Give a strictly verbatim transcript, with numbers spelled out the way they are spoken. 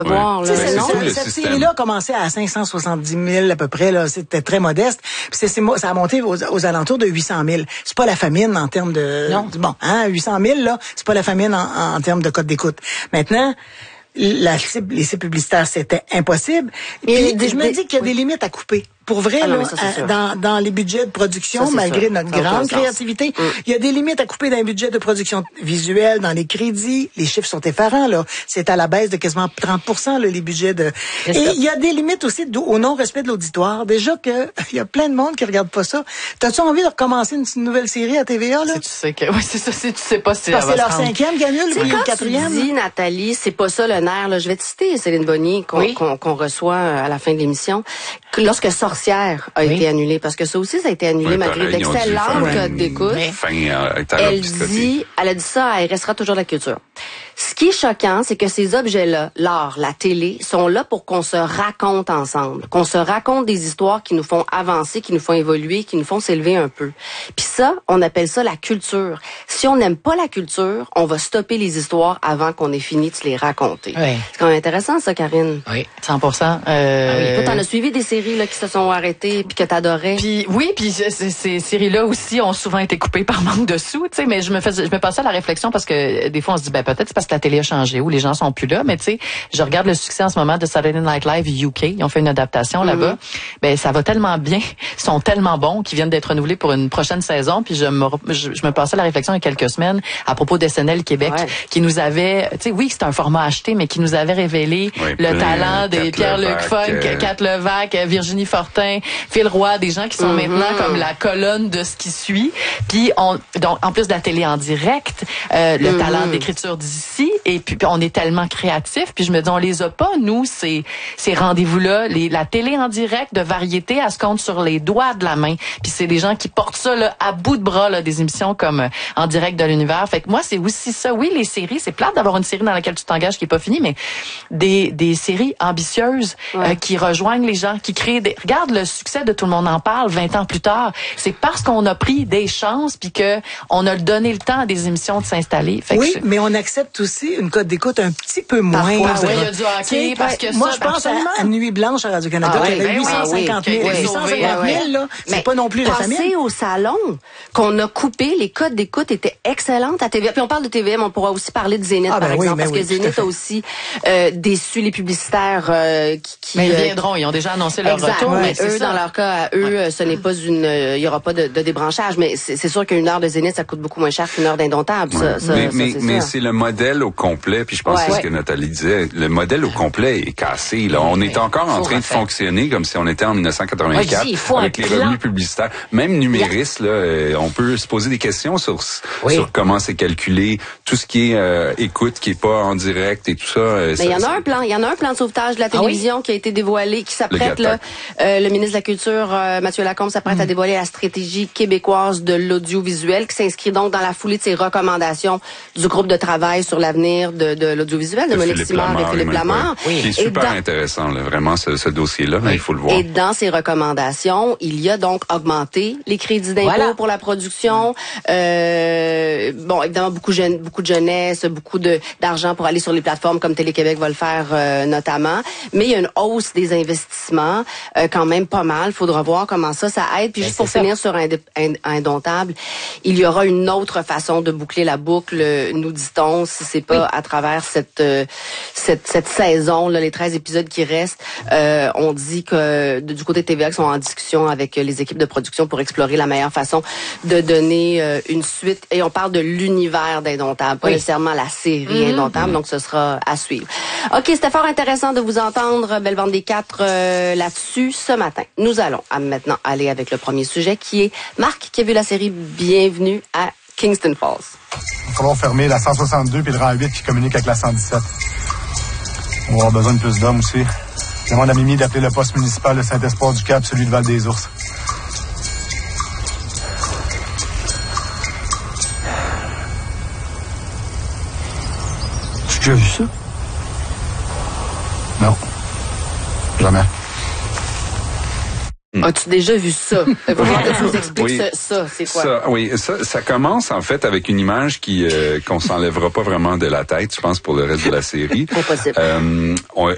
voir, là. C'est, non? c'est, cette série-là a commencé à cinq cent soixante-dix mille à peu près, là. C'était très modeste. Puis c'est, c'est, ça a monté aux, aux alentours de huit cent mille. C'est pas la famine en termes de... Non. Bon, hein, huit cent mille, là, c'est pas la famine en, en termes de code d'écoute. Maintenant, la cible, les cibles publicitaires, c'était impossible. Puis des, je me des, dis qu'il y a oui. des limites à couper. Pour vrai, ah non, là, ça, à, dans, dans les budgets de production, ça, malgré sûr. notre ça grande créativité, mm. il y a des limites à couper dans les budgets de production visuelle, dans les crédits. Les chiffres sont effarants, là. C'est à la baisse de quasiment trente pour cent, là, les budgets de... Et il y a des limites aussi au non-respect de l'auditoire. Déjà que il y a plein de monde qui regarde pas ça. T'as-tu envie de recommencer une, une nouvelle série à T V A, là? Si tu sais que... Oui, c'est ça. Si tu sais pas si Parce que c'est leur cinquième qui annule, puis le quatrième. Tu dis, Nathalie, c'est pas ça le nerf, là. Je vais te citer Céline Bonnier, qu'on, oui. qu'on, qu'on reçoit à la fin de l'émission. Lorsque Sorcière a oui. été annulée, parce que ça aussi, ça a été annulé oui, malgré d'excellentes codes d'écoute. Fin, euh, elle dit, elle a dit ça, elle restera toujours de la culture. Ce qui est choquant, c'est que ces objets-là, l'art, la télé, sont là pour qu'on se raconte ensemble, qu'on se raconte des histoires qui nous font avancer, qui nous font évoluer, qui nous font s'élever un peu. Puis ça, on appelle ça la culture. Si on n'aime pas la culture, on va stopper les histoires avant qu'on ait fini de se les raconter. Oui. C'est quand même intéressant, ça, Karine. Oui, cent pour cent. Euh... Ah oui. Toi, t'en as suivi des séries là qui se sont arrêtées puis que t'adorais. Puis oui, puis ces séries-là aussi ont souvent été coupées par manque de sous, tu sais. Mais je me faisais, je me passais à la réflexion parce que des fois on se dit ben peut-être c'est parce que la télé a changé ou les gens sont plus là. Mais tu sais, je regarde le succès en ce moment de Saturday Night Live U K. Ils ont fait une adaptation mm-hmm. là-bas. Ben ça va tellement bien, ils sont tellement bons qu'ils viennent d'être renouvelés pour une prochaine saison. Puis je me, je, je me passais à la réflexion il y a quelques semaines à propos d'S N L Québec ouais. qui nous avait, tu sais, oui c'est un format acheté, mais qui nous avait révélé oui, le talent des Pierre-Luc Funk, euh... Kat Levac, Virginie Fortin, Phil Roy, des gens qui sont mm-hmm. maintenant comme la colonne de ce qui suit. Puis on, donc en plus de la télé en direct, euh, le mm-hmm. talent d'écriture d'ici, et puis, puis on est tellement créatifs. Puis je me dis on les a pas nous ces ces rendez-vous-là, les la télé en direct de variété, elle se compte sur les doigts de la main. Puis c'est des gens qui portent ça là à bout de bras là, des émissions comme euh, En direct de l'univers. Fait que moi c'est aussi ça. Oui les séries, c'est plate d'avoir une série dans laquelle tu t'engages qui est pas finie, mais des des séries ambitieuses ouais. euh, qui rejoignent les gens, qui créent des. Regarde le succès de Tout le monde en parle vingt ans plus tard. C'est parce qu'on a pris des chances puis que on a donné le temps à des émissions de s'installer. Fait oui, que mais on accepte aussi une cote d'écoute un petit peu moins. Parfois, oui, il y a du hockey parce que moi ça, je pense absolument. à, à Nuit Blanche à Radio-Canada ah, qui avait oui, huit cent cinquante mille. oui, huit cent cinquante mille là, c'est mais pas non plus la famille. Pensez au salon qu'on a coupé, les codes d'écoute étaient excellentes à T V A. Puis on parle de T V M, on pourra aussi parler de Zénith ah, ben par oui, exemple parce oui, que Zénith a aussi euh, déçu les publicitaires euh, qui, qui mais ils viendront, ils ont déjà annoncé leur exact, retour. Mais eux, ça. Dans leur cas, à eux, ouais. ce n'est pas une, il y aura pas de, de débranchage, mais c'est, c'est sûr qu'une heure de Zénith, ça coûte beaucoup moins cher qu'une heure d'Indomptable. Ouais. Ça, ça, mais ça, mais, c'est, mais c'est le modèle au complet, puis je pense ouais. que c'est ce que Nathalie disait, le modèle au complet est cassé. Là, on est encore en train de fonctionner comme si on était en dix-neuf cent quatre-vingt-quatre ouais, avec les revenus publicitaires. Même numériste, là, on peut se poser des questions sur oui. sur comment c'est calculé, tout ce qui est euh, écoute, qui est pas en direct et tout ça. Mais il y en a un plan, il y en a un plan de sauvetage de la télévision ah oui? qui a été dévoilé, qui s'apprête là. Euh, le ministre de la Culture, euh, Mathieu Lacombe, s'apprête mmh. à dévoiler la stratégie québécoise de l'audiovisuel, qui s'inscrit donc dans la foulée de ses recommandations du groupe de travail sur l'avenir de, de l'audiovisuel, de, de Monique Simard et Philippe Lamar. Oui. Qui est super dans, intéressant, là, vraiment, ce, ce dossier-là, oui. il faut le voir. Et dans ces recommandations, il y a donc augmenté les crédits d'impôt voilà. pour la production, euh, bon, évidemment, beaucoup, jeune, beaucoup de jeunesse, beaucoup de, d'argent pour aller sur les plateformes comme Télé-Québec va le faire euh, notamment, mais il y a une hausse des investissements, euh, quand même pas mal. Faudra voir comment ça, ça aide. Puis juste pour ça. finir sur Indé- Indomptable, il y aura une autre façon de boucler la boucle, nous dit-on, si c'est pas oui. à travers cette, euh, cette cette saison, là, les treize épisodes qui restent. Euh, on dit que du côté de T V A, qui sont en discussion avec les équipes de production pour explorer la meilleure façon de donner euh, une suite. Et on parle de l'univers d'Indomptable, pas oui. nécessairement la série mm-hmm. Indomptable, donc ce sera à suivre. OK, c'était fort intéressant de vous entendre, Belle Bande des Quatre, euh, là-dessus ce matin. Nous allons à maintenant aller avec le premier sujet qui est Marc qui a vu la série Bienvenue à Kingston Falls. Il va falloir fermer la cent soixante-deux puis le rang huit qui communique avec la cent dix-sept. On va avoir besoin de plus d'hommes aussi. Je demande à Mimi d'appeler le poste municipal de Saint-Espoir du Cap, celui de Val-des-Ours. Tu as déjà vu ça? Non. Jamais. As-tu déjà vu ça? Il faut que tu nous expliques oui. ça, ça, c'est quoi? Ça, oui, ça, ça commence en fait avec une image qui euh, qu'on s'enlèvera pas vraiment de la tête, je pense, pour le reste de la série. Impossible. Euh, on,